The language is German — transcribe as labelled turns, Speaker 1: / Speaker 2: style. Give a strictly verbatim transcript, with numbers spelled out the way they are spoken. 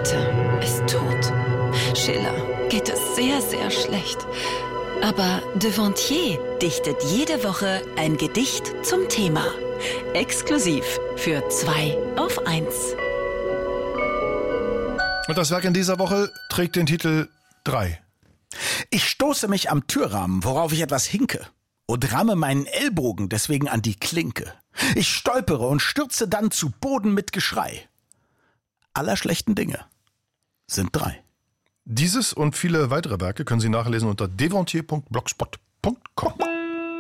Speaker 1: Goethe ist tot. Schiller geht es sehr, sehr schlecht. Aber Devontier dichtet jede Woche ein Gedicht zum Thema. Exklusiv für zwei auf eins.
Speaker 2: Und das Werk in dieser Woche trägt den Titel drei.
Speaker 3: Ich stoße mich am Türrahmen, worauf ich etwas hinke, und ramme meinen Ellbogen deswegen an die Klinke. Ich stolpere und stürze dann zu Boden mit Geschrei. Aller schlechten Dinge sind drei.
Speaker 2: Dieses und viele weitere Werke können Sie nachlesen unter devontier punkt blogspot punkt com.